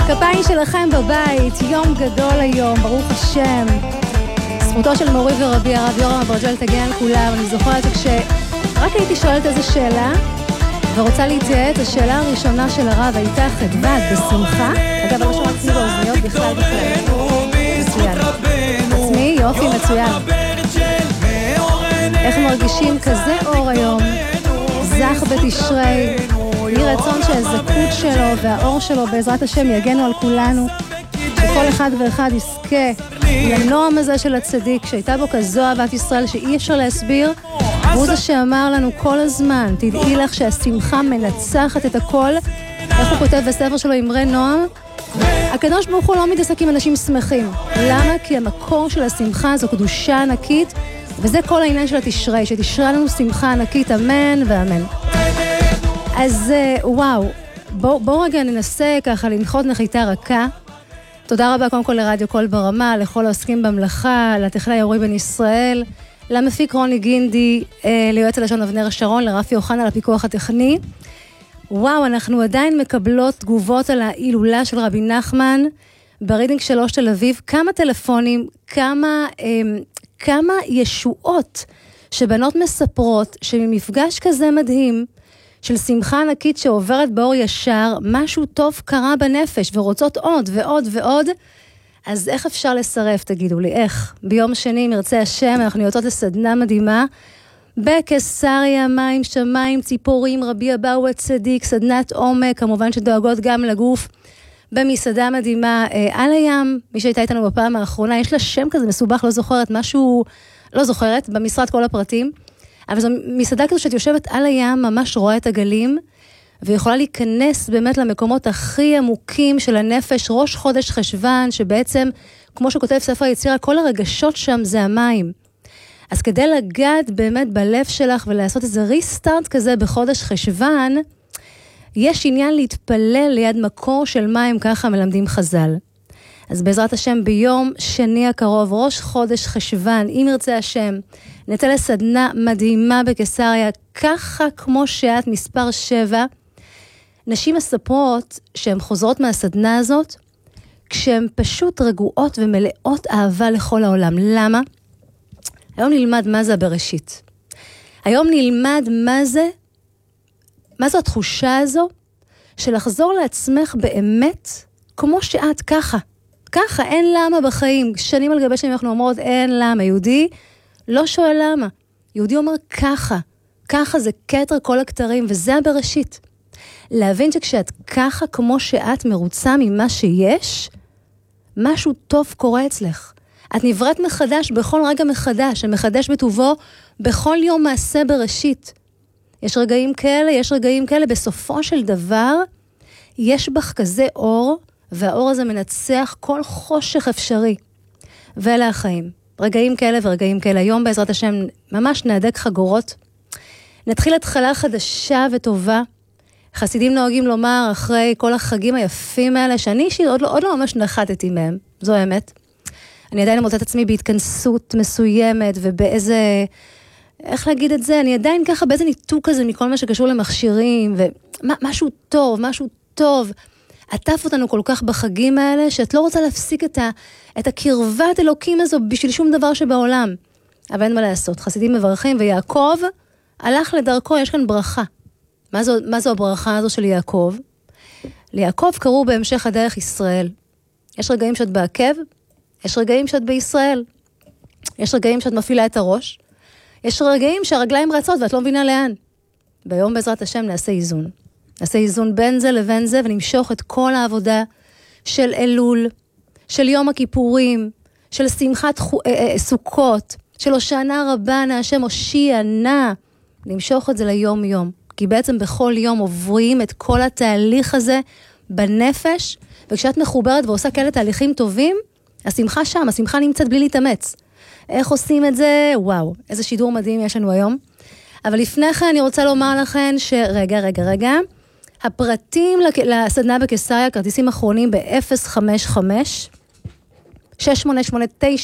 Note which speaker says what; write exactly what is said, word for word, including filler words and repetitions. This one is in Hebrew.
Speaker 1: כפיים שלכם בבית, יום גדול היום, ברוך השם. זכותו של מורי ורבי הרב יורם אברג'ל תגיע על כולם. אני זוכרת שכשרק הייתי שואלת איזו שאלה ורוצה להתייעץ, השאלה הראשונה של הרב הייתה חדוות בשמחה. אגב, אני לא שומעת עצמי באוזניות בכלל בכלל. מצוין. עצמי, יופי, מצוין. איך מרגישים כזה אור היום, זך בתשרי, יהי רצון שהזכות שלו והאור שלו בעזרת השם יגנו על כולנו, שכל אחד ואחד יזכה לנועם הזה של הצדיק, שהייתה בו כזו אהבת ישראל שאי אפשר להסביר, והוא זה שאמר לנו כל הזמן, תדעי לך שהשמחה מנצחת את הכל. איך הוא כותב בספר שלו אמרי נועם? הקדוש ברוך הוא לא מתעסק עם אנשים שמחים. למה? כי המקור של השמחה זו קדושה ענקית, וזה כל העניין של התשרי, שתשרה לנו שמחה ענקית, אמן ואמן. אז וואו, בואו בוא רגע ננסה ככה לנחות נחיתה רכה. תודה רבה קודם כל לרדיו קול ברמה, לכל העוסקים במלאכה, לטכנאי אורי בן ישראל, למפיק רוני גינדי, ליועץ הלשון אבנר שרון, לרפי אוחנה, לפיקוח הטכני. וואו, אנחנו עדיין מקבלות תגובות על ההילולה של רבי נחמן ברידינג שלוש תל אביב. כמה טלפונים, כמה, כמה ישועות שבנות מספרות שממפגש כזה מדהים, של שמחה ענקית שעוברת באור ישר, משהו טוב קרה בנפש, ורוצות עוד ועוד ועוד. אז איך אפשר לסרף, תגידו לי, איך? ביום שני, מרצה השם, אנחנו יוצאות לסדנה מדהימה, בקיסריה, מים, שמיים, ציפורים, רבי אבאו הצדיק, סדנת עומק, כמובן שדואגות גם לגוף, במסעדה מדהימה, אה, על הים, מי שהייתה איתנו בפעם האחרונה, יש לה שם כזה מסובך, לא זוכרת, משהו, לא זוכרת, במשרד כל הפרטים, אבל זו מסעדה כזו שאת יושבת על הים, ממש רואה את הגלים, ויכולה להיכנס באמת למקומות הכי עמוקים של הנפש, ראש חודש חשבן, שבעצם, כמו שכותב ספר יצירה, כל הרגשות שם זה המים. אז כדי לגעת באמת בלב שלך, ולעשות איזה ריסטארט כזה בחודש חשבן, יש עניין להתפלל ליד מקור של מים, ככה מלמדים חז"ל. אז בעזרת השם ביום שני הקרוב, ראש חודש חשבן, אם ירצה השם, נצא לסדנה מדהימה בקיסריה, ככה כמו שאת מספר שבע. נשים מספרות שהן חוזרות מהסדנה הזאת, כשהן פשוט רגועות ומלאות אהבה לכל העולם. למה? היום נלמד מה זה הבראשית. היום נלמד מה זה, מה זו התחושה הזו, של לחזור לעצמך באמת, כמו שאת ככה. ככה, אין למה בחיים. שנים על גבי שנים אנחנו אומרות, אין למה. יהודי לא שואל למה. יהודי אומר ככה. ככה זה כתר כל הכתרים, וזה הבראשית. להבין שכשאת ככה, כמו שאת מרוצה ממה שיש, משהו טוב קורה אצלך. את נבראת מחדש בכל רגע מחדש, המחדש בטובו בכל יום מעשה בראשית. יש רגעים כאלה, יש רגעים כאלה, בסופו של דבר, יש בך כזה אור, והאור הזה מנצח כל חושך אפשרי. ואלה החיים. רגעים כאלה ורגעים כאלה. היום בעזרת השם ממש נהדק חגורות. נתחיל התחלה חדשה וטובה. חסידים נוהגים לומר אחרי כל החגים היפים האלה, שאני אישית עוד לא, עוד לא ממש נחתתי מהם. זו האמת. אני עדיין מוצאת עצמי בהתכנסות מסוימת ובאיזה, איך להגיד את זה? אני עדיין ככה באיזה ניתוק כזה מכל מה שקשור למכשירים ומשהו טוב, משהו טוב. עטף אותנו כל כך בחגים האלה, שאת לא רוצה להפסיק את, ה, את הקרבת אלוקים הזו בשביל שום דבר שבעולם. אבל אין מה לעשות. חסידים מברכים, ויעקב הלך לדרכו, יש כאן ברכה. מה זו, מה זו הברכה הזו של יעקב? ליעקב קראו בהמשך הדרך ישראל. יש רגעים שאת בעקב, יש רגעים שאת בישראל. יש רגעים שאת מפעילה את הראש. יש רגעים שהרגליים רצות ואת לא מבינה לאן. ביום בעזרת השם נעשה איזון. נעשה איזון בין זה לבין זה, ונמשוך את כל העבודה של אלול, של יום הכיפורים, של שמחת חו... סוכות, של הושענא רבנא, השם הושיע נא. נמשוך את זה ליום יום. כי בעצם בכל יום עוברים את כל התהליך הזה בנפש, וכשאת מחוברת ועושה כאלה תהליכים טובים, השמחה שם, השמחה נמצאת בלי להתאמץ. איך עושים את זה? וואו, איזה שידור מדהים יש לנו היום. אבל לפני כן אני רוצה לומר לכם שרגע, רגע, רגע, הפרטים לסדנה בקיסריה, כרטיסים אחרונים ב-אפס חמש חמש שש שמונה שמונה תשע